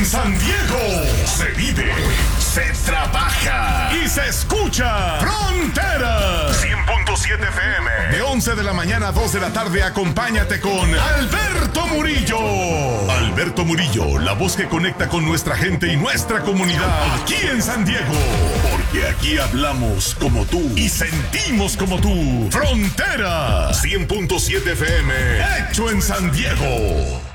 San Diego se vive, se trabaja y se escucha. Fronteras 100.7 FM. De 11 de la mañana a 2 de la tarde, acompáñate con Alberto Murillo. Alberto Murillo, la voz que conecta con nuestra gente y nuestra comunidad aquí en San Diego. Porque aquí hablamos como tú y sentimos como tú. Fronteras 100.7 FM. Hecho en San Diego.